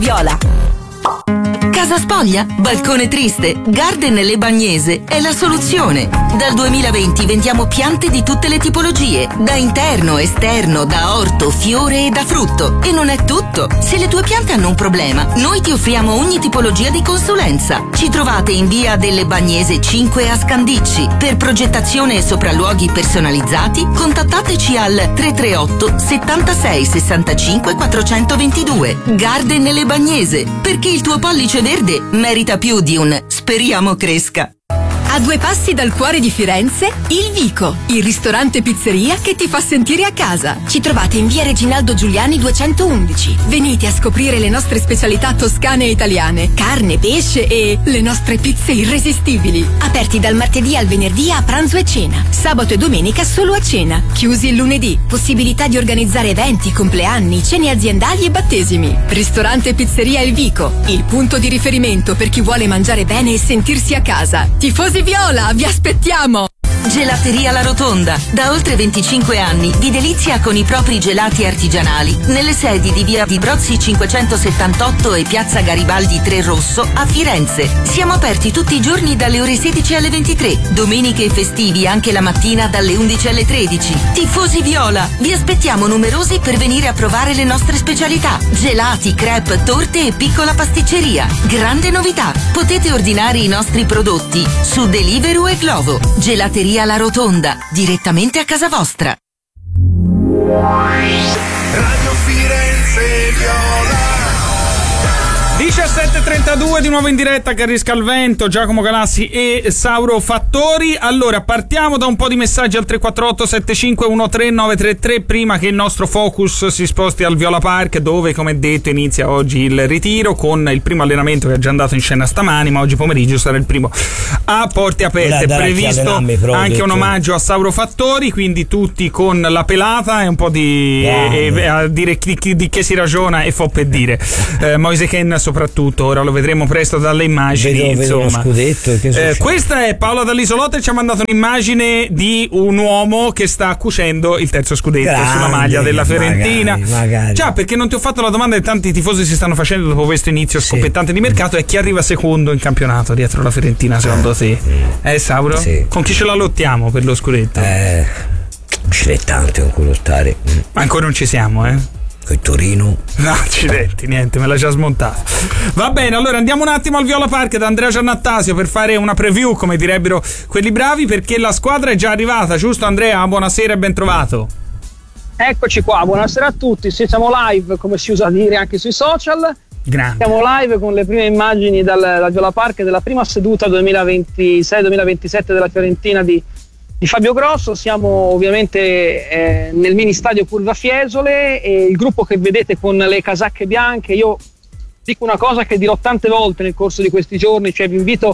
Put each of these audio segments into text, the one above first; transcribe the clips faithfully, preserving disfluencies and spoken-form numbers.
Viola. Casa spoglia? Balcone triste? Garden Le Bagnese è la soluzione. Dal duemilaventi vendiamo piante di tutte le tipologie, da interno, esterno, da orto, fiore e da frutto. E non è tutto. Se le tue piante hanno un problema, noi ti offriamo ogni tipologia di consulenza. Ci trovate in via delle Bagnese cinque a Scandicci. Per progettazione e sopralluoghi personalizzati, contattateci al tre tre otto settantasei sessantacinque quattrocentoventidue. Garden Le Bagnese, perché il tuo pollice verde merita più di un speriamo cresca. A due passi dal cuore di Firenze, Il Vico, il ristorante pizzeria che ti fa sentire a casa. Ci trovate in via Reginaldo Giuliani duecentoundici. Venite a scoprire le nostre specialità toscane e italiane, carne, pesce e le nostre pizze irresistibili. Aperti dal martedì al venerdì a pranzo e cena. Sabato e domenica solo a cena. Chiusi il lunedì. Possibilità di organizzare eventi, compleanni, cene aziendali e battesimi. Ristorante pizzeria Il Vico, il punto di riferimento per chi vuole mangiare bene e sentirsi a casa. Tifosi Viola, vi aspettiamo! Gelateria La Rotonda. Da oltre venticinque anni vi delizia con i propri gelati artigianali nelle sedi di via di Brozzi cinquecentosettantotto e piazza Garibaldi tre Rosso a Firenze. Siamo aperti tutti i giorni dalle ore sedici alle ventitré, domeniche e festivi anche la mattina dalle undici alle tredici. Tifosi Viola, vi aspettiamo numerosi per venire a provare le nostre specialità: gelati, crepe, torte e piccola pasticceria. Grande novità, potete ordinare i nostri prodotti su Deliveroo e Glovo. Gelateria La Rotonda, direttamente a casa vostra. Radio Firenze Viola. diciassette e trentadue di nuovo in diretta, Carrisca al Vento, Giacomo Galassi e Sauro Fattori. Allora, partiamo da un po' di messaggi al tre quattro otto sette cinque uno tre nove tre tre prima che il nostro focus si sposti al Viola Park, dove, come detto, inizia oggi il ritiro con il primo allenamento che è già andato in scena stamani, ma oggi pomeriggio sarà il primo a porte aperte. È previsto anche un omaggio a Sauro Fattori, quindi tutti con la pelata e un po' di e, e, a dire di, di, di che si ragiona e fo per dire. Eh, Moise Ken soprattutto, ora lo vedremo presto dalle immagini. Vedo, insomma. vedo uno scudetto, che eh, questa è Paola dall'Isolotto e ci ha mandato un'immagine di un uomo che sta cucendo il terzo scudetto Grande, sulla maglia della Fiorentina. Magari, magari. Già, perché non ti ho fatto la domanda che tanti tifosi si stanno facendo dopo questo inizio sì. scoppettante di mercato, è chi arriva secondo in campionato dietro la Fiorentina secondo te? Eh Sauro? Sì. Con chi ce la lottiamo per lo scudetto? Eh, ce n'è tanto con cui lottare. Ma ancora non ci siamo, eh? Con Torino. No, accidenti, niente, me l'ha già smontato. Va bene, allora andiamo un attimo al Viola Park da Andrea Giannattasio per fare una preview, come direbbero quelli bravi, perché la squadra è già arrivata, giusto Andrea? Buonasera e ben trovato. Eccoci qua, buonasera a tutti, sì, siamo live come si usa dire anche sui social. Grande. Siamo live con le prime immagini dal, dal Viola Park della prima seduta duemilaventisei duemilaventisette della Fiorentina di di Fabio Grosso. Siamo ovviamente eh, nel mini stadio Curva Fiesole e il gruppo che vedete con le casacche bianche. Io dico una cosa che dirò tante volte nel corso di questi giorni, cioè vi invito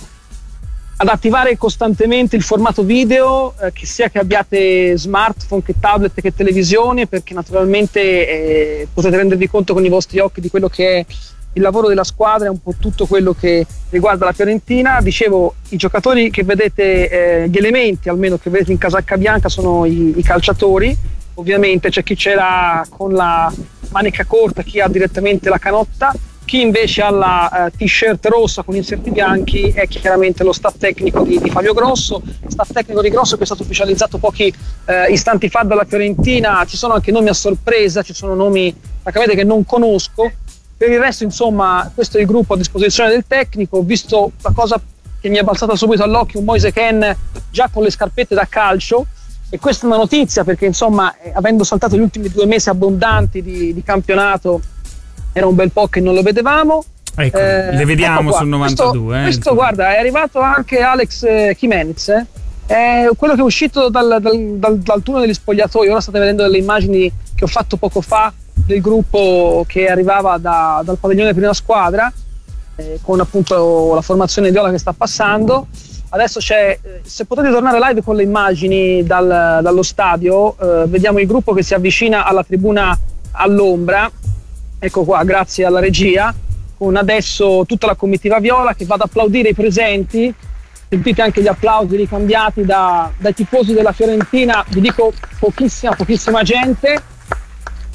ad attivare costantemente il formato video, eh, che sia che abbiate smartphone, che tablet, che televisione, perché naturalmente eh, potete rendervi conto con i vostri occhi di quello che è il lavoro della squadra, è un po' tutto quello che riguarda la Fiorentina. Dicevo, i giocatori che vedete, eh, gli elementi almeno che vedete in casacca bianca sono i, i calciatori. Ovviamente c'è chi c'era con la manica corta, chi ha direttamente la canotta, chi invece ha la uh, t-shirt rossa con inserti bianchi è chiaramente lo staff tecnico di, di Fabio Grosso, staff tecnico di Grosso che è stato ufficializzato pochi uh, istanti fa dalla Fiorentina. Ci sono anche nomi a sorpresa, ci sono nomi che non conosco. Per il resto, insomma, questo è il gruppo a disposizione del tecnico. Ho visto la cosa che mi è balzata subito all'occhio, un Moise Ken già con le scarpette da calcio, e questa è una notizia perché, insomma, eh, avendo saltato gli ultimi due mesi abbondanti di, di campionato, era un bel po' che non lo vedevamo. Ecco, eh, le vediamo ecco sul novantadue. Questo, eh, questo guarda, è arrivato anche Alex eh, Jimenez, eh. È quello che è uscito dal, dal, dal, dal turno degli spogliatoi. Ora state vedendo delle immagini che ho fatto poco fa del gruppo che arrivava da, dal padiglione prima squadra, eh, con appunto la formazione viola che sta passando. Adesso c'è, eh, se potete tornare live con le immagini dal, dallo stadio, eh, vediamo il gruppo che si avvicina alla tribuna all'ombra. Ecco qua, grazie alla regia, con adesso tutta la comitiva viola che va ad applaudire i presenti. Sentite anche gli applausi ricambiati da, dai tifosi della Fiorentina. Vi dico pochissima, pochissima gente.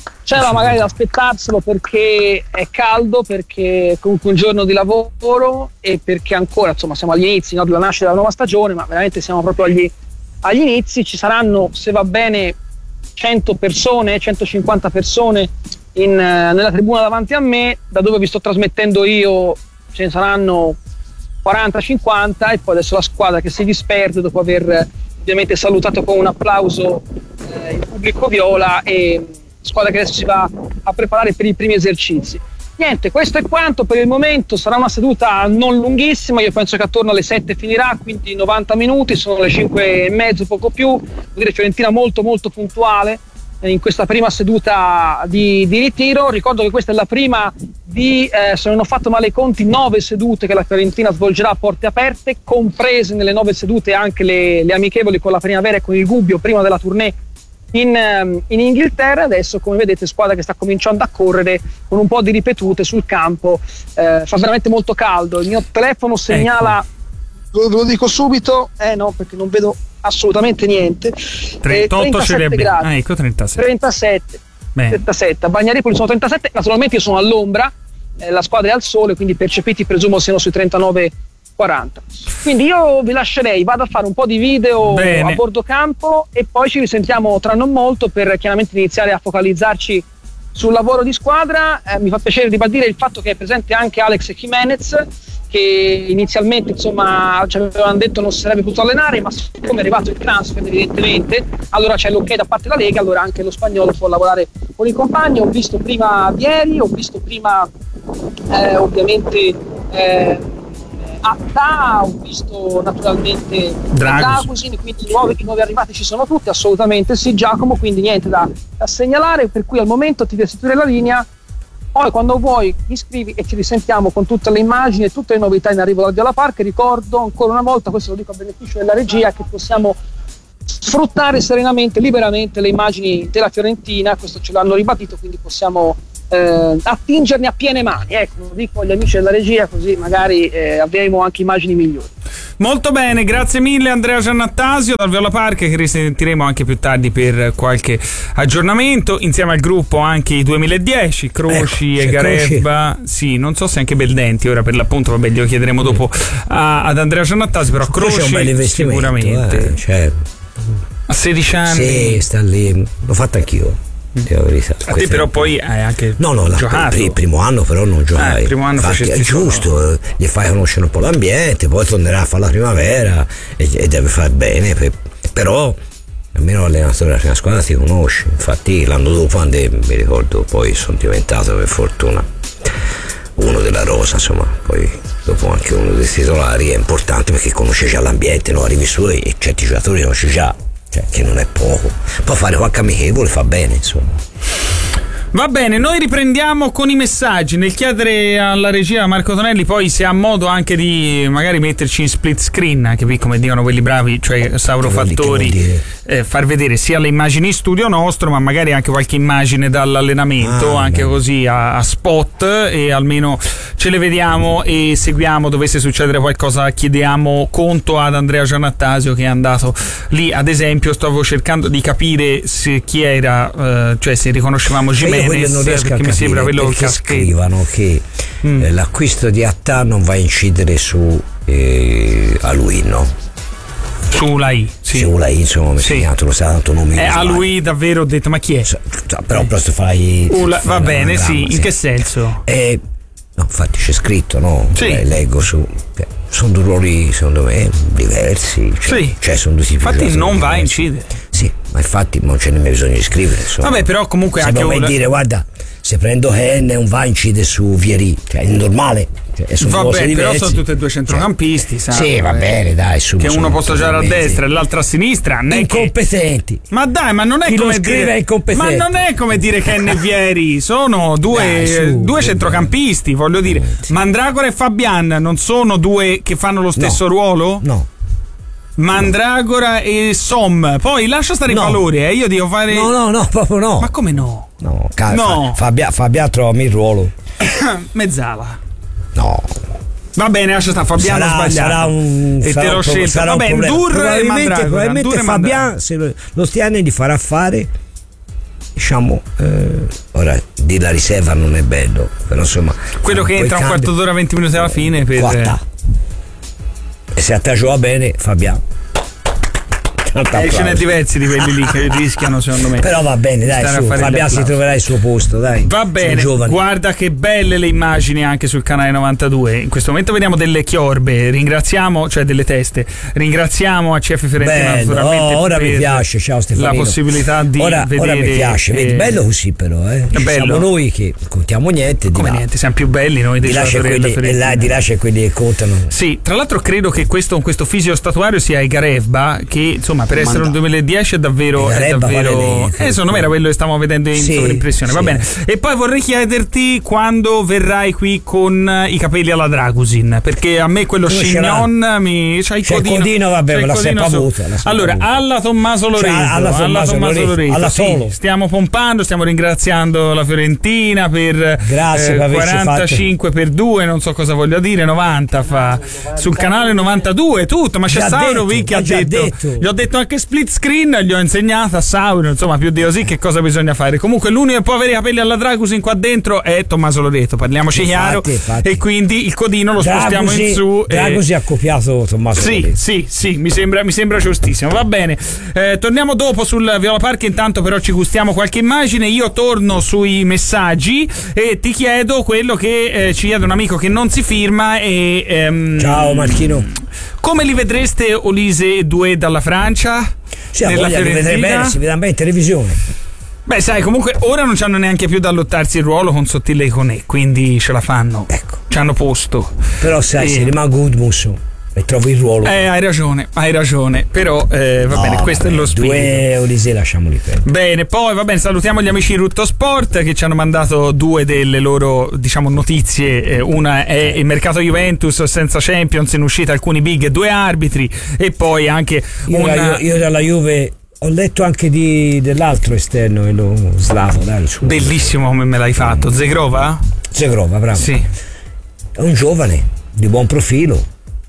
c'era magari da aspettarselo perché è caldo, perché è comunque un giorno di lavoro e perché ancora insomma siamo agli inizi, no, della nascita della nuova stagione, ma veramente siamo proprio agli, agli inizi. Ci saranno, se va bene, cento persone, centocinquanta persone in, nella tribuna davanti a me. Da dove vi sto trasmettendo io ce ne saranno quaranta cinquanta, e poi adesso la squadra che si disperde dopo aver ovviamente salutato con un applauso eh, il pubblico viola, e squadra che adesso si va a preparare per i primi esercizi. Niente, questo è quanto per il momento. Sarà una seduta non lunghissima, io penso che attorno alle sette finirà, quindi novanta minuti, sono le cinque e mezzo, poco più. Vuol dire Fiorentina molto molto puntuale in questa prima seduta di, di ritiro. Ricordo che questa è la prima di, eh, se non ho fatto male i conti, nove sedute che la Fiorentina svolgerà a porte aperte, comprese nelle nove sedute anche le, le amichevoli con la Primavera e con il Gubbio prima della tournée in, in Inghilterra. Adesso, come vedete, squadra che sta cominciando a correre con un po' di ripetute sul campo. Eh, fa veramente molto caldo, il mio telefono segnala, ecco. lo, lo dico subito, eh no perché non vedo assolutamente niente. trentotto ce li abbiamo. Ah, ecco, trentasette. trentasette. trentasette. A Bagnaripoli sono trentasette. Naturalmente io sono all'ombra, eh, la squadra è al sole, quindi percepiti presumo siano sui trentanove quaranta. Quindi io vi lascerei, vado a fare un po' di video Bene. a bordo campo e poi ci risentiamo tra non molto per chiaramente iniziare a focalizzarci sul lavoro di squadra. Eh, mi fa piacere ribadire il fatto che è presente anche Alex Jimenez, che inizialmente insomma ci avevano detto non si sarebbe potuto allenare, ma siccome è arrivato il transfer evidentemente, allora c'è l'ok da parte della Lega, allora anche lo spagnolo può lavorare con i compagni. Ho visto prima Vieri, ho visto prima eh, ovviamente eh, Atta, ho visto naturalmente Dragusin, quindi i nuovi, i nuovi arrivati ci sono tutti, assolutamente sì Giacomo, quindi niente da, da segnalare, per cui al momento ti restituire la linea. Poi quando vuoi mi scrivi e ci risentiamo con tutte le immagini e tutte le novità in arrivo dal Viola Park. Ricordo ancora una volta, questo lo dico a beneficio della regia, che possiamo sfruttare serenamente, liberamente le immagini della Fiorentina, questo ce l'hanno ribadito, quindi possiamo eh, attingerne a piene mani, ecco, lo dico agli amici della regia, così magari eh, avremo anche immagini migliori. Molto bene, grazie mille Andrea Giannattasio dal Viola Park, che risentiremo anche più tardi per qualche aggiornamento, insieme al gruppo anche i duemiladieci, Croci ecco, e Garebba, sì, non so se anche Beldenti ora per l'appunto, vabbè glielo chiederemo dopo a, ad Andrea Giannattasio, però Croci sicuramente eh, cioè, a sedici anni sì, sta lì, l'ho fatto anch'io. A te però poi hai anche no no giocato. il primo anno però non giocai, eh, primo anno infatti è giusto, gli fai conoscere un po' l'ambiente, poi tornerà a fare la primavera e, e deve far bene, per, però almeno l'allenatore della prima squadra ti conosce. Infatti l'anno dopo andai, mi ricordo, poi sono diventato per fortuna uno della rosa, insomma, poi dopo anche uno dei titolari. È importante perché conosce già l'ambiente, no? Arrivi su e certi giocatori conosci già, cioè, che non è poco, può fare qualche amichevole, fa bene, insomma. Va bene, noi riprendiamo con i messaggi. Nel chiedere alla regia Marco Tonelli poi se ha modo anche di magari metterci in split screen, anche come dicono quelli bravi, cioè Sauro Fattori, eh, far vedere sia le immagini in studio nostro, ma magari anche qualche immagine dall'allenamento, ah, anche no. così a, a spot, e almeno ce le vediamo e seguiamo. Dovesse succedere qualcosa chiediamo conto ad Andrea Giannattasio, che è andato lì. Ad esempio stavo cercando di capire se chi era, eh, cioè se riconoscevamo Jimenez, non riesco perché a mi sembra quello che che scrivano che mm. eh, l'acquisto di Atta non va a incidere su eh, a lui, no? Su Lai, sì. Su Lai, insomma, sì. Chiamato, lo sa tanto nome. Eh, a lui davvero ho detto, ma chi è? Però presto fai. Ula, fai va bene, sì. In sì. che senso? Eh, no, infatti c'è scritto, no? Sì. Eh, leggo su. Eh, sono due ruoli, secondo me, diversi. Cioè, sì. Cioè, sono due tipi. Infatti non va a incidere. Sì, ma infatti non c'è nemmeno bisogno di scrivere. Insomma. Vabbè, però comunque se anche vuoi un... dire, guarda, se prendo Ken non va a incidere su Vieri, cioè è normale. Cioè, sono vabbè, cose però diverse. sono tutti e due centrocampisti, cioè, sai? Sì, va bene, dai, su. Che uno possa giocare a destra e l'altro a sinistra. Incompetenti. Che... Ma dai, ma non è Chi come lo dire. È incompetente. Ma non è come dire Ken e Vieri, sono due, dai, su, due centrocampisti, voglio dire. Sì. Mandragora e Fabian non sono due che fanno lo stesso no. ruolo? No. Mandragora e Som, poi lascia stare no. i valori, eh. Io devo fare. No, no, no, proprio no. Ma come no? No, car- no. Fabian, Fabian trovami il ruolo. Mezzala. No. Va bene, lascia stare, Fabiano sarà, sbagliato. Sarà un, e sarà te l'ho scelto. Va bene, Dur e Mandragora. Probabilmente Fabian, se lo, lo Stiani gli farà fare diciamo eh, ora di la riserva non è bello, però insomma quello che entra un quarto d'ora, venti minuti alla fine per Quattà. E se a te gioca bene Fabiano, eh, ce n'è diversi di quelli lì che rischiano secondo me, però va bene dai, su, Fabiano si troverà il suo posto, dai, va bene. Guarda che belle le immagini anche sul canale novantadue. In questo momento vediamo delle chiorbe, ringraziamo, cioè delle teste, ringraziamo a C F Fiorentina naturalmente, oh, ora mi piace, ciao Stefanino, la possibilità di ora, vedere, ora mi piace, vedi, bello così però eh. Bello. Siamo noi che contiamo niente, come di niente, siamo più belli noi dei di là c'è quelli, e là di là c'è quelli che contano. Sì, tra l'altro credo che questo, questo fisio statuario sia Egarevba, che insomma per essere un duemiladieci è davvero, è davvero eh, secondo me era quello che stiamo vedendo in sì, sovrimpressione, sì. Va bene. E poi vorrei chiederti quando verrai qui con i capelli alla Dragusin, perché a me quello Chignon mi c'ha il c'è codino, il codino, vabbè, me l'ha sempre avuto. Allora, alla Tommaso Lorenzo, cioè, alla Tommaso, alla Tommaso Lorenzo, alla sì, stiamo pompando, stiamo ringraziando la Fiorentina per grazie, eh, quarantacinque per due, non so cosa voglia dire, novanta fa sul canale novantadue tutto, ma c'è Sauro che ha detto, detto. Gli ho detto anche split screen, gli ho insegnato a Sauro, insomma, più di così che cosa bisogna fare. Comunque l'unico che può avere i capelli alla Dragusin qua dentro è Tommaso Loreto, parliamoci chiaro, infatti. E quindi il codino lo Dragusi, spostiamo in su. Dragusi e... ha copiato Tommaso sì, Loreto. Sì, sì, mi sembra, mi sembra giustissimo, va bene. Eh, torniamo dopo sul Viola Park, intanto però ci gustiamo qualche immagine, io torno sui messaggi e ti chiedo quello che eh, ci chiede un amico che non si firma e ehm, ciao Marchino, come li vedreste Olise e Doué dalla Francia? Sì, nella voglia di vedere bene, si vede bene in televisione. Beh, sai, comunque ora non c'hanno neanche più da allottarsi il ruolo con Sottile e Conè, quindi ce la fanno. Ecco. Ci hanno posto. Però sai, e... se rimango Udmusso e trovo il ruolo. Eh, hai ragione, hai ragione. Però eh, va no, bene, questo vabbè, è lo spirito. Due Olise lasciamoli perdere. Bene, poi va bene, salutiamo gli amici di Rutto Sport che ci hanno mandato due delle loro, diciamo, notizie. Eh, una è il mercato Juventus senza Champions, in uscita alcuni big e due arbitri, e poi anche io, una... io, io dalla Juve ho letto anche di, dell'altro esterno, lo slavo, dai, suo. Bellissimo come me l'hai fatto, Zegrova? Zegrova, bravo. Sì. È un giovane di buon profilo.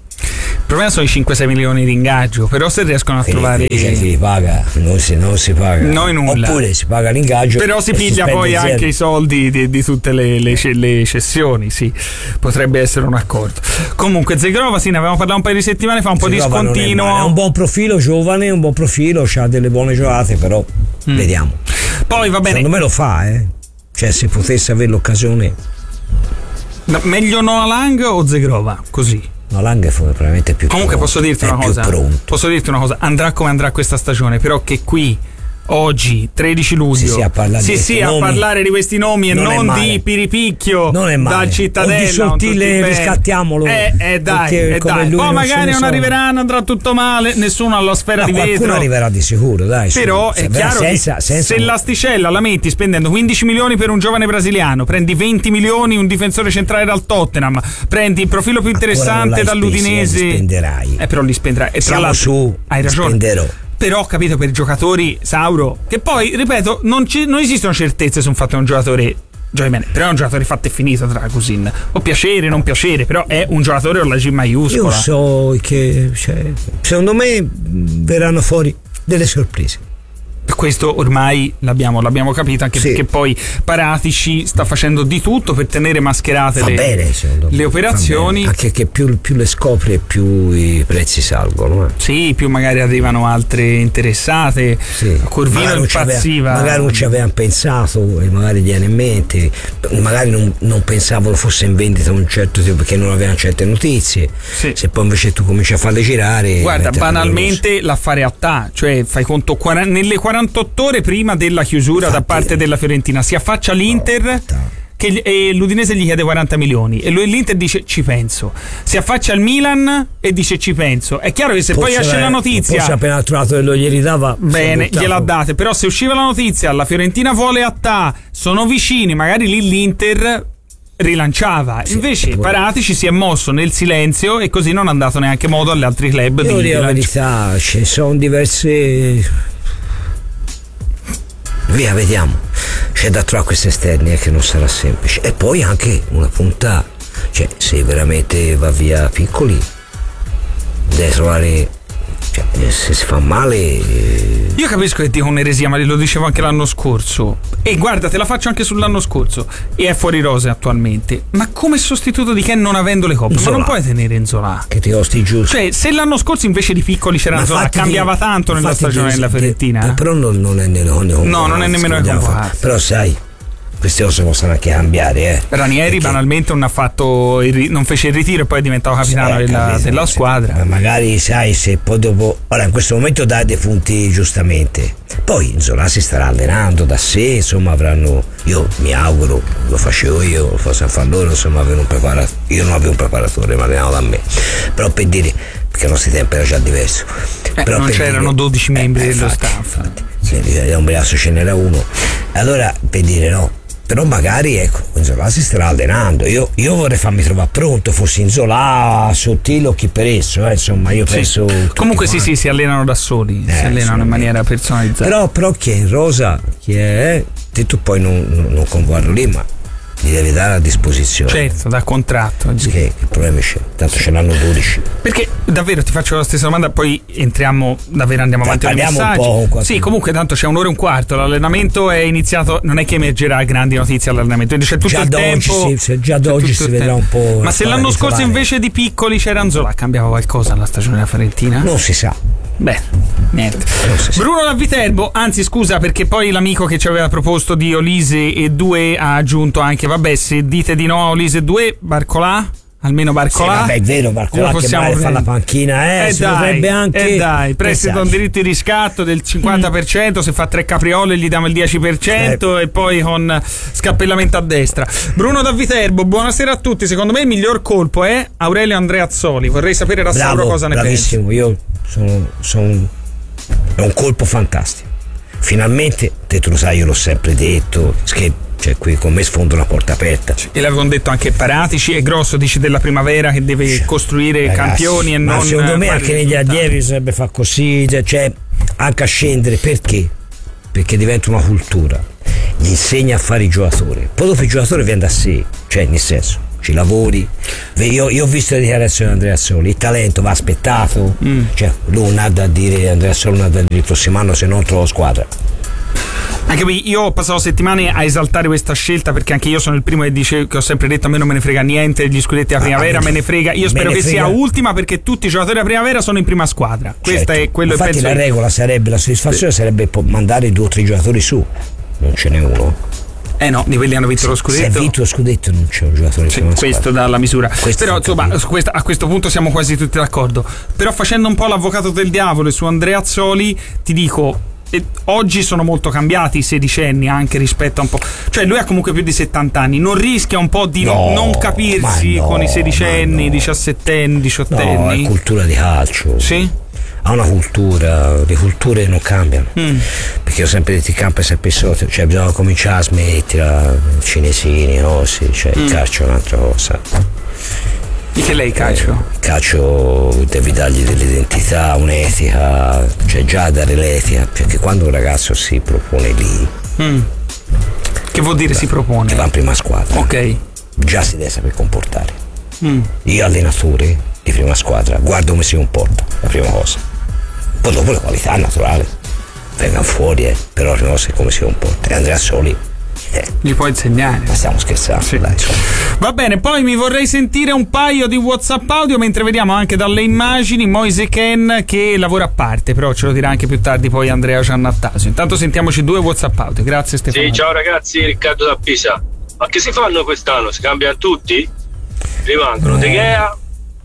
Il problema sono i cinque sei milioni di ingaggio, però se riescono a e trovare chi li paga, non si, non si paga, noi nulla, oppure si paga l'ingaggio, però si piglia poi anche zero. I soldi di, di tutte le, le, le cessioni, sì, potrebbe essere un accordo. Comunque Zegrova, sì, ne avevamo parlato un paio di settimane fa, un Zegrova po' discontinuo, è, è un buon profilo, giovane, un buon profilo, ha delle buone giocate, però mm. vediamo. Poi va bene, secondo me lo fa, eh. Cioè se potesse avere l'occasione. No, meglio Noah Lang o Zegrova, così? No, Lang è probabilmente più comunque pronto, posso dirti una cosa, posso dirti una cosa, andrà come andrà questa stagione, però che qui oggi tredici luglio sì, sì, a parlare, sì, di, sì, a parlare di questi nomi e non, non di Piripicchio dal Cittadella o di Sottile, riscattiamolo, eh, eh dai, eh, dai. Poi magari non, non arriveranno, andrà tutto male, nessuno alla sfera no, di vetro, qualcuno arriverà di sicuro, dai, però è chiaro senza, che senza se un... l'asticella la metti spendendo quindici milioni per un giovane brasiliano, prendi venti milioni un difensore centrale dal Tottenham, prendi il profilo più interessante dall'Udinese, spesi, li spenderai, eh, però li spenderai, e tra l'altro su, hai ragione, spenderò. Però ho capito, per i giocatori, Sauro, che poi, ripeto, non, ci, non esistono certezze sul fatto che un giocatore giochi bene, però è un giocatore fatto e finito, Dragusin, può piacere, non piacere, però è un giocatore con la G maiuscola. Io so che cioè, secondo me verranno fuori delle sorprese. Questo ormai l'abbiamo, l'abbiamo capito, anche sì. Perché poi Paratici sta facendo di tutto per tenere mascherate Va le, bene, le operazioni, anche che più, più le scopri e più i prezzi salgono, eh. Sì, più magari arrivano altre interessate, sì. Corvino impazziva, magari non ci avevano pensato e magari viene in mente, magari non, non pensavano fosse in vendita un certo tipo perché non avevano certe notizie, sì. Se poi invece tu cominci a farle girare, guarda, banalmente l'affare Attà, cioè fai conto nelle quarantotto ore prima della chiusura infatti, da parte della Fiorentina si affaccia l'Inter no, che, e l'Udinese gli chiede quaranta milioni e lui, l'Inter dice ci penso, si affaccia al Milan e dice ci penso. È chiaro che se forse poi esce la notizia, forse appena trovato che lo glieli dava bene, gliela date, però se usciva la notizia la Fiorentina vuole Attà, sono vicini, magari lì l'Inter rilanciava, sì, invece Paratici si è mosso nel silenzio e così non ha dato neanche modo agli altri club io di dire la verità, ci sono diverse via, vediamo, c'è da trovare questi esterni che non sarà semplice, e poi anche una punta, cioè se veramente va via Piccoli deve trovare, cioè se si fa male Io capisco che dico un'eresia, ma lo dicevo anche l'anno scorso. E guarda, te la faccio anche sull'anno scorso. E è fuori rosa attualmente. Ma come sostituto di Ken non avendo le coppe? Ma non puoi tenere Nzola. Che ti costi giusto. Cioè, se l'anno scorso invece di piccoli c'era Nzola, cambiava tanto nella stagione della Fiorentina. Eh? Però non, non è nemmeno. No, non è nemmeno convocato. Però sai, queste cose possono anche cambiare, eh. Ranieri perché banalmente non ha fatto il, non fece il ritiro e poi è diventato capitano sì, della, capito, della squadra. Ma magari sai se poi dopo. Ora in questo momento dà dei punti giustamente. Poi Nzola si starà allenando da sé, insomma avranno. Io mi auguro, lo facevo io, lo faccio fare loro, insomma avevano un preparatore. Io non avevo un preparatore, ma allenavo da me. Però per dire, perché i nostri tempi era già diverso. Eh, Però non c'erano dire, dodici membri eh, dello infatti, staff. Infatti, sì, da un braccio ce n'era uno. Allora per dire no. Però magari ecco, Nzola si starà allenando. Io, io vorrei farmi trovare pronto, fossi Nzola, Sottile o chi per esso, eh, insomma, io sì. penso. Comunque sì, sì, si allenano da soli, eh, si allenano in maniera personalizzata. Però, però chi è in rosa, chi è. Te tu poi non, non, non conguardo lì, ma li devi dare a disposizione. Certo, da contratto. Che, che problemi c'è? Tanto ce l'hanno dodici. Perché davvero ti faccio la stessa domanda, poi entriamo, davvero andiamo avanti con i messaggi. Un po', sì, comunque tanto c'è un'ora e un quarto, l'allenamento è iniziato, non è che emergerà grandi notizie all'allenamento, c'è tutto già il tempo. Sì, già d'oggi si vedrà un po'. Ma se l'anno scorso invece di piccoli c'era Nzola, cambiava qualcosa alla stagione della Fiorentina? Non si sa. Beh, niente. Bruno da Viterbo, anzi scusa perché poi l'amico che ci aveva proposto di Olise e due ha aggiunto anche, vabbè se dite di no a Olise e due, Barcolà? Almeno Barcolà. Sì, vabbè, è vero, Barcolà che magari fa la panchina, eh, eh si dai, dovrebbe anche. Eh dai, prestito un diritto di riscatto del cinquanta per cento, mm. se fa tre capriole gli diamo il dieci per cento eh. e poi con scappellamento a destra. Bruno da Viterbo, buonasera a tutti. Secondo me il miglior colpo è Aurelio Andreazzoli. Vorrei sapere da Sauro cosa ne pensa. Bravissimo, io sono, sono è un colpo fantastico. Finalmente, te lo sai, io l'ho sempre detto, che cioè qui con me sfondo una porta aperta. E l'avevano detto anche Paratici e Grosso, dice della Primavera che deve costruire ragazzi, campioni e ma non secondo me anche negli allievi bisognerebbe fare così, cioè anche a scendere. Perché? Perché diventa una cultura, gli insegna a fare i giocatori, poi dopo il giocatore viene da sé, cioè nel senso ci lavori. Io, io ho visto le dichiarazioni di Andreazzoli, il talento va aspettato, mm. cioè lui non ha da dire, Andreazzoli non ha da dire il prossimo anno se non trovo squadra. Anche qui io ho passato settimane a esaltare questa scelta, perché anche io sono il primo che dice, che ho sempre detto a me non me ne frega niente degli scudetti a primavera, ah, me ne frega, io spero che frega. sia ultima, perché tutti i giocatori a primavera sono in prima squadra. Certo. Questa è quello infatti che penso. La regola sarebbe, la soddisfazione sì. sarebbe mandare due o tre giocatori su, non ce n'è uno. Eh no, di quelli che hanno vinto lo scudetto. Se ha vinto lo scudetto non c'è un giocatore sì, questo dà la misura. Questo però insomma su questa, a questo punto siamo quasi tutti d'accordo. Però facendo un po' l'avvocato del diavolo su Andreazzoli, ti dico, e oggi sono molto cambiati i sedicenni anche rispetto a un po', cioè lui ha comunque più di settanta anni, non rischia un po' di no, non capirsi no, con i sedicenni, no. diciassettenni, diciottenni? No, è cultura di calcio. Sì? Ha una cultura, le culture non cambiano, mm. perché ho sempre detto il campo è sempre sotto, cioè bisogna cominciare a smettere, cinesini, osi, cioè mm. il calcio è un'altra cosa. Di che lei calcio? Il calcio devi dargli dell'identità, un'etica, cioè già dare l'etica, perché quando un ragazzo si propone lì, mm. che vuol dire beh, si propone? Che va in prima squadra, ok, già si deve saper comportare. Mm. Io allenatore di prima squadra guardo come si comporta, la prima cosa. Poi dopo le qualità naturali vengano fuori, eh. però non so come si comporta. E Andreazzoli eh. gli puoi insegnare. Ma stiamo scherzando, sì. Dai, va bene, poi mi vorrei sentire un paio di WhatsApp audio, mentre vediamo anche dalle immagini Moise Ken che lavora a parte, però ce lo dirà anche più tardi poi Andrea Giannattasio. Intanto sentiamoci due WhatsApp audio. Grazie Stefano. Sì, ciao ragazzi, Riccardo da Pisa. Ma che si fanno quest'anno? Si cambiano tutti? Rimangono De Gea,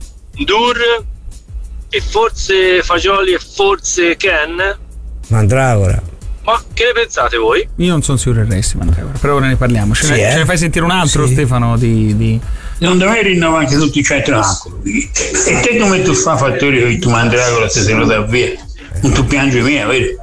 Dur e forse Fagioli e forse Ken. Mandragora. Ma che ne pensate voi? Io non sono sicuro del resto, Mandragora, però ora ne parliamo. Ce, sì, ne, eh? ce ne fai sentire un altro, sì. Stefano? Di, di... Secondo me rinnova anche tutti i centrocampi. E te come tu fai fattori che tu Mandragora se se lo dà via? Non tu piangi mia, vero?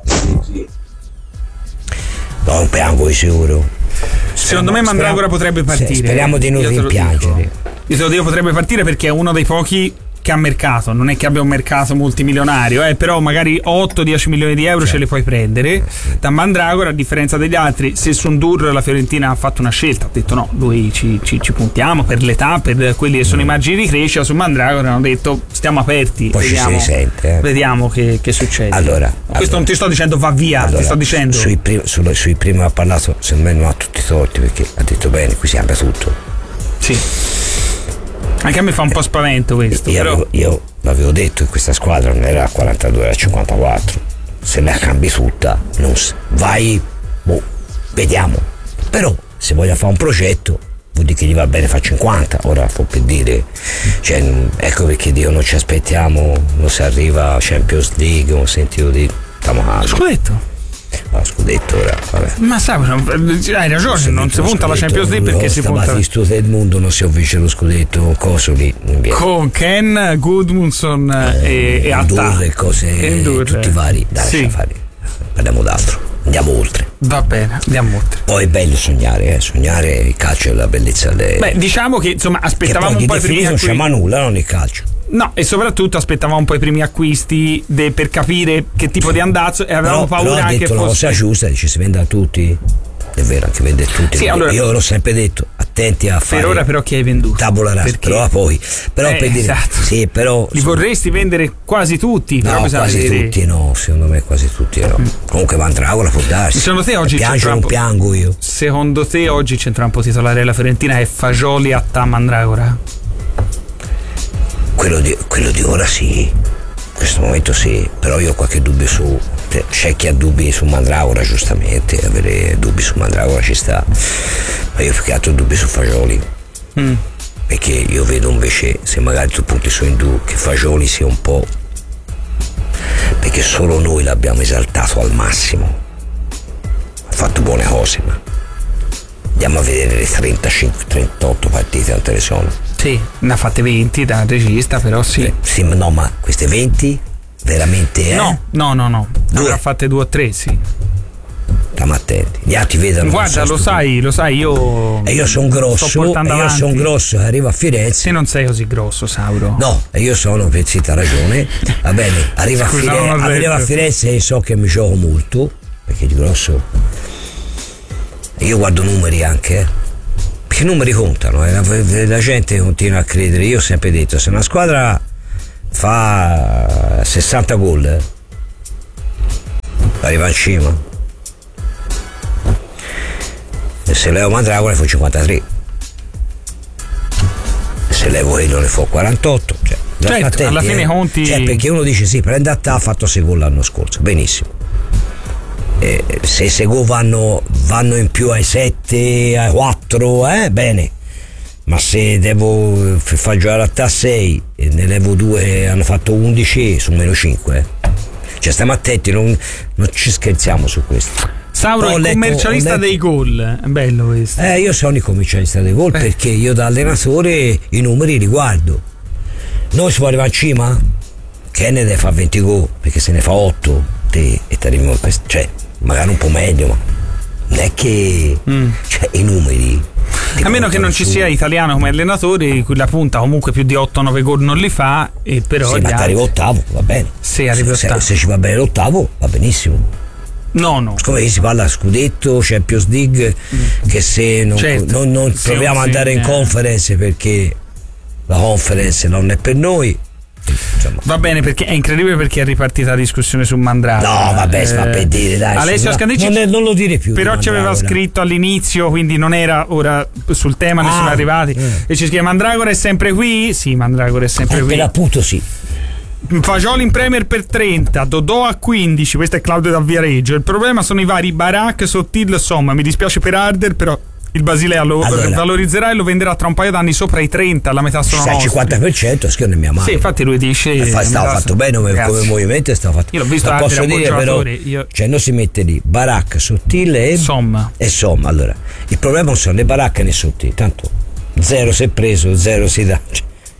No, non piango di sicuro. Secondo me Mandragora potrebbe partire. Sì, speriamo di non rimpiangere. Io te lo dico, potrebbe partire perché è uno dei pochi che ha mercato, non è che abbia un mercato multimilionario, eh, però magari otto dieci milioni di euro certo. ce li puoi prendere da Mandragora, a differenza degli altri. Se su Ndour la Fiorentina ha fatto una scelta, ha detto no, lui ci, ci, ci puntiamo per l'età, per quelli che sono mm. i margini di crescita. Su Mandragora hanno detto stiamo aperti, poi vediamo, ci si risente, eh. vediamo che, che succede. Allora, questo allora, non ti sto dicendo va via, allora, ti sto dicendo sui primi, su, sui primi ha parlato, secondo me non ha tutti i torti, perché ha detto bene, qui si cambia tutto. Sì, anche a me fa un po' spavento questo. Io, però... avevo, io l'avevo detto, in questa squadra non era a quarantadue, era a cinquantaquattro. Se la cambi tutta, non vai, boh, vediamo. Però se voglio fare un progetto, vuol dire che gli va bene fa cinquanta. Ora fu per dire, cioè, ecco perché Dio non ci aspettiamo, non si arriva a Champions League, ho sentito di stiamo male. Scudetto. Ah, scudetto ora, vabbè. Ma sai, hai ragione, non, non si punta alla Champions League perché si punta Battistuta del mondo, non si è vinto lo scudetto coso lì con Ken, Gudmundsson eh, e, e Atta e cose e tutti vari. Dai, sì. Fare. Parliamo d'altro, andiamo oltre. Va bene, andiamo oltre. Poi è bello sognare, eh. sognare il calcio è la bellezza del... Beh, diciamo che insomma aspettavamo un po' i primi acquisti. Non c'è nulla, non il calcio. No, e soprattutto aspettavamo un po' i primi acquisti de, per capire che tipo di andazzo, e avevamo però, paura però anche fosse una cosa giusta, dice si vende a tutti. È vero, anche vende a tutti. Sì, allora, io l'ho sempre detto, attenti a fare. Per ora però chi hai venduto? Tabula rasa, però poi. Però eh, per dire, esatto. sì, però. Li vorresti vendere quasi tutti? No, però quasi vedere... tutti no, secondo me quasi tutti no. Mm. Comunque Mandragora può darsi. Secondo te oggi piango non piango io. Secondo te oggi il centrocampo titolare della Fiorentina è Fagioli, Attà, Mandragora? Quello di, quello di ora sì, in questo momento sì, però io ho qualche dubbio su, c'è chi ha dubbi su Mandragora, giustamente, avere dubbi su Mandragora ci sta, ma io più che altro dubbi su Fagioli, mm. perché io vedo invece, se magari tu punti su Ndour, che Fagioli sia un po', perché solo noi l'abbiamo esaltato al massimo, ha fatto buone cose, ma andiamo a vedere le trentacinque trentotto partite quante ne sono. Sì, ne ha fatte venti da regista, però sì. Sì, no, ma queste venti veramente eh? No, no, no, no. Ne avrà fatte due o tre, sì. Stiamo attenti. Gli altri vedono. Guarda, lo sai, lo sai, io. E io sono grosso. Sto portando e io sono grosso, arrivo a Firenze. Te non sei così grosso, Sauro. No, e io sono pezzita ragione. Va bene, arrivo a Firenze, arrivo a Firenze e so che mi gioco molto, perché di grosso. Io guardo numeri anche, eh. Che numeri contano, eh? la, la gente continua a credere. Io ho sempre detto, se una squadra fa sessanta gol eh, arriva in cima, e se levo Mandragora ne fa cinquantatré, e se levo quello ne fa quarantotto, cioè, certo, attenti, alla fine eh? conti, cioè, perché uno dice sì, prende a te, ha fatto sei gol l'anno scorso, benissimo. Eh, se se gol vanno, vanno in più ai sette, ai quattro, eh, bene, ma se devo far giocare a te sei e ne levo due, hanno fatto undici, su meno cinque, eh. Cioè stiamo attenti, non, non ci scherziamo su questo. Sauro è il commercialista letto, dei gol, è bello questo. Eh, io sono il commercialista dei gol eh. perché io da allenatore i numeri li guardo. Noi si può arrivare in cima? Kennedy fa venti gol perché se ne fa otto te, e ti arriviamo, cioè magari un po' meglio, ma non è che mm. cioè, i numeri, a meno che non ci sia italiano come allenatore, cui la punta comunque più di otto nove gol non li fa, e però sì, ma ti arriva ottavo, va bene. Sì, arriva se, ottavo. Se, se ci va bene l'ottavo va benissimo. No, no. Come si parla scudetto, Champions League, mm. che se non, certo. non, non proviamo ad andare in conference perché la conference non è per noi. Insomma. Va bene, perché è incredibile, perché è ripartita la discussione su Mandragora. No, vabbè, eh, sta per dire, dai. Alessio Ascandici non, non lo dire più. Però ci aveva scritto all'inizio, quindi non era ora sul tema, ne ah, sono arrivati. Eh. E ci scrive: Mandragora è sempre qui? Sì, Mandragora è sempre eh, qui. Per appunto sì. Fagioli in Premier per trenta, Dodò a quindici, questo è Claudio da Viareggio. Il problema sono i vari Barak, Sottil, insomma, mi dispiace per Harder, però il Basilea lo allora, valorizzerà e lo venderà tra un paio d'anni sopra i trenta, alla metà sono nostri. cinquanta per cento, che non è mia mano. Sì, infatti lui dice eh, fa, stava fatto bene come, come movimento, stava fatto. Io l'ho visto, ma posso dire però, io... cioè non si mette lì Barak, Sottile e Somma. E Somma. Allora, il problema non sono né Barak né Sottile, tanto zero si è preso, zero si dà. Cioè,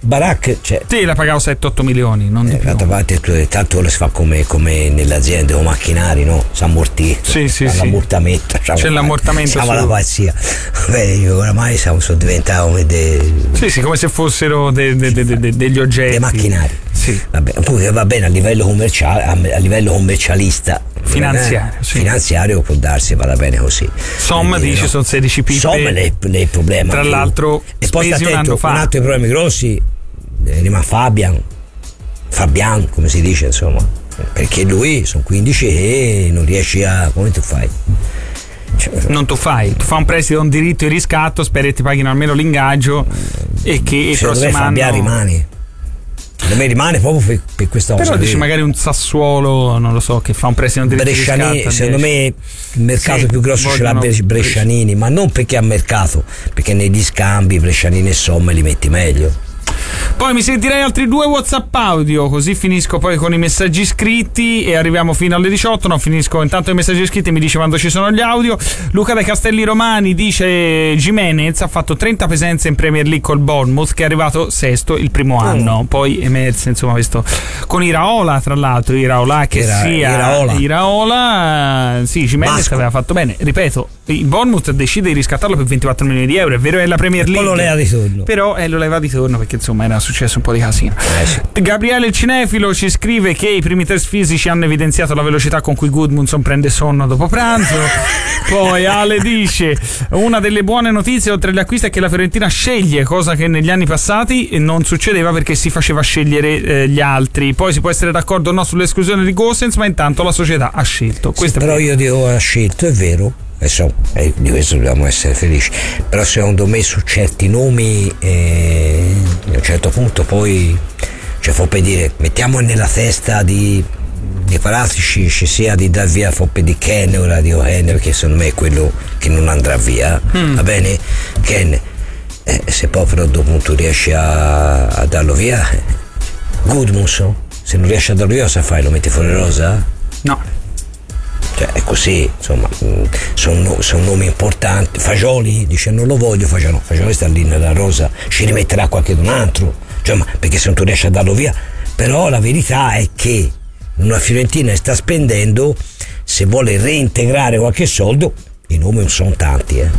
Barak, cioè, sì, la pagavo sette otto milioni, non di eh, più. parte, tanto le si fa come, come nelle aziende o macchinari, no? S'ammortì, sì, sì, sì. l'ammortamento, c'è l'ammortamento, siamo su... la pazzia. Beh, io oramai siamo, sono diventato come de... sì, sì, come se fossero de, de, de, de, de, degli oggetti, dei macchinari. Sì. Vabbè, comunque va bene a livello commerciale, a livello commercialista, finanziario, eh, sì. finanziario può darsi, vada bene così. Somma dice no? Sono sedici pippe. Somma è il problema. Tra l'altro, e poi spesi un anno fa. Un altro dei problemi grossi rimane Fabian, Fabian come si dice, insomma, perché lui sono quindici e non riesci a, come tu fai? Cioè, non tu fai, tu fai un prestito, un diritto di riscatto, speri che ti paghino almeno l'ingaggio e che il prossimo anno Fabian rimane. Secondo me rimane proprio per, per questa cosa. Però dici magari un Sassuolo, non lo so, che fa un prestito un diritto Brescianini, di riscatto. secondo me il mercato sì, più grosso ce l'ha Brescianini, ma non perché ha mercato, perché negli scambi Brescianini e Somme li metti meglio. Poi mi sentirei altri due WhatsApp audio, così finisco poi con i messaggi scritti e arriviamo fino alle diciotto. No, finisco intanto i messaggi scritti e mi dice quando ci sono gli audio. Luca dai Castelli Romani dice: Gimenez ha fatto trenta presenze in Premier League col Bournemouth, che è arrivato sesto il primo anno, oh. Poi emerse insomma questo con Iraola, tra l'altro Iraola che Ira, sia Iraola, Iraola sì, Gimenez aveva fatto bene, ripeto, il Bournemouth decide di riscattarlo per ventiquattro milioni di euro, è vero, è la Premier League, poi lo leva di torno, però eh, lo leva di torno perché insomma era successo un po' di casino. Eh sì. Gabriele il cinefilo ci scrive che i primi test fisici hanno evidenziato la velocità con cui Gudmundsson prende sonno dopo pranzo. Poi Ale dice: una delle buone notizie oltre agli acquisti è che la Fiorentina sceglie, cosa che negli anni passati non succedeva perché si faceva scegliere eh, gli altri. Poi si può essere d'accordo o no sull'esclusione di Gosens, ma intanto la società ha scelto. Sì, però io dico ha scelto, è vero, adesso eh, di questo dobbiamo essere felici, però secondo me su certi nomi eh, a un certo punto poi cioè Foppe dire mettiamo nella testa di di Paratici ci sia di dar via Foppe di Ken, ora dico Ken perché secondo me è quello che non andrà via, mm. va bene Ken, eh, se poi però dopo tu riesci a, a darlo via eh. Gudmundsson, se non riesci a darlo via cosa fai, lo metti fuori rosa? No, cioè è così, insomma, sono, sono nomi importanti. Fagioli dice non lo voglio, Fagioli, no, Fagioli sta lì nella rosa, ci rimetterà qualche un altro, cioè, ma perché se non tu riesci a darlo via, però la verità è che una Fiorentina sta spendendo, se vuole reintegrare qualche soldo, i nomi non sono tanti, eh.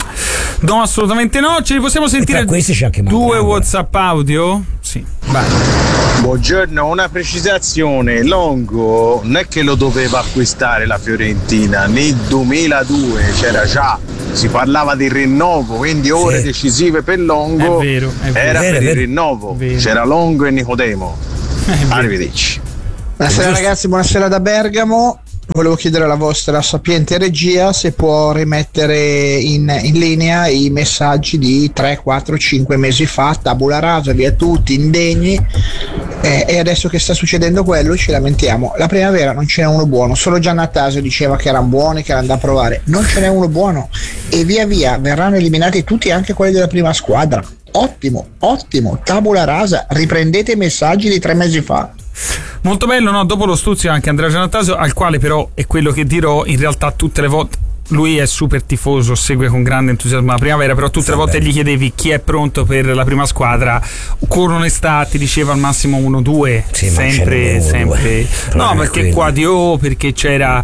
No, assolutamente no, ce li possiamo sentire questi c'è anche due WhatsApp audio? Sì, vai. Buongiorno, una precisazione, Longo non è che lo doveva acquistare la Fiorentina, nel duemiladue c'era già, si parlava di rinnovo, quindi ore sì. decisive per Longo, è vero, è vero. era è vero, per è il vero. rinnovo, vero. c'era Longo e Nicodemo. Arrivederci. Buonasera ragazzi, buonasera da Bergamo. Volevo chiedere alla vostra sapiente regia se può rimettere in, in linea i messaggi di tre, quattro, cinque mesi fa, tabula rasa, via tutti, indegni, eh, e adesso che sta succedendo quello ci lamentiamo. La primavera non ce n'è uno buono, solo Giannattasio diceva che erano buoni, che erano da provare, non ce n'è uno buono e via via verranno eliminati tutti, anche quelli della prima squadra. Ottimo, ottimo, tabula rasa, riprendete i messaggi di tre mesi fa. Molto bello, no? Dopo lo stuzio anche Andrea Giannattasio, al quale però è quello che dirò in realtà tutte le volte. Lui è super tifoso, segue con grande entusiasmo la primavera, però tutte sì, le volte bene. Gli chiedevi chi è pronto per la prima squadra, con onestà ti diceva al massimo uno due, sì, sempre, uno, sempre. Due. No, perché qua Dio, perché c'era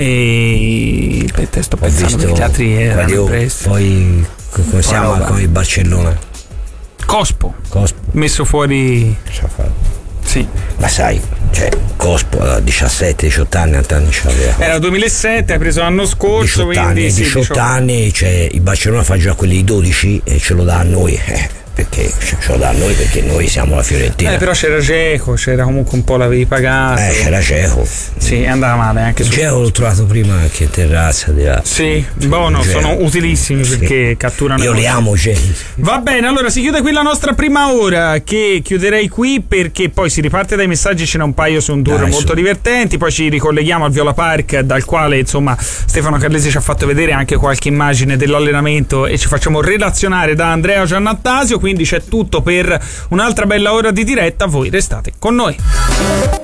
eh, il testo pensando perché gli altri erano presto. Poi come si chiama con il Barcellona? Cospo. Cospo. Messo fuori. Sì. Ma sai, cioè Cospo a diciassette diciotto anni, anni c'aveva. Era duemilasette, hai preso l'anno scorso, diciotto anni, quindi sì, diciotto, diciotto anni, cioè il Barcellona fa già quelli di dodici e ce lo dà a noi. Eh. Perché ce lo dà a noi perché noi siamo la Fiorentina. Eh, però c'era Dzeko, c'era comunque un po' l'avevi pagato. Eh, c'era Dzeko. Sì, andava male anche su. Dzeko l'ho trovato prima anche in terrazza di là. Sì, buono, sono utilissimi sì. Perché catturano. Io li amo, Dzeko. Va bene, allora si chiude qui la nostra prima ora, che chiuderei qui perché poi si riparte dai messaggi, ce n'è un paio su un tour Dai, molto su. divertenti, poi ci ricolleghiamo al Viola Park, dal quale insomma Stefano Carlesi ci ha fatto vedere anche qualche immagine dell'allenamento e ci facciamo relazionare da Andrea Giannattasio, quindi c'è tutto per un'altra bella ora di diretta, voi restate con noi.